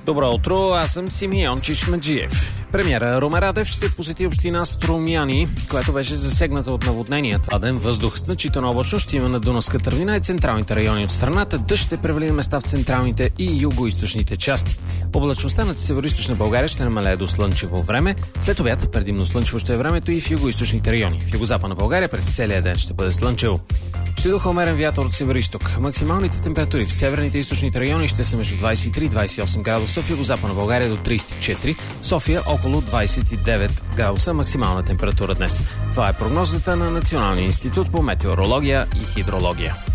Добро утро, аз съм Симеон Чишмаджиев. Премиера Румен Радев ще посети община Струмяни, която беше засегната от наводнения. Това ден въздух значително облачно ще има на Дунавска травнина и централните райони от страната. Дъжд ще превали на места в централните и югоизточните части. Облачността над североизточна България ще намалее до слънчево време. След обяд предимно слънчево ще е времето и в югоизточните райони. В югозападна България през целия ден ще бъде слънчево. Ще духа умерен вятър от североизток. Максималните температури в северните и източните райони ще са между 23 и 28 градуса, в югозападна България до 34, София около 29 градуса максимална температура днес. Това е прогнозата на Националния институт по метеорология и хидрология.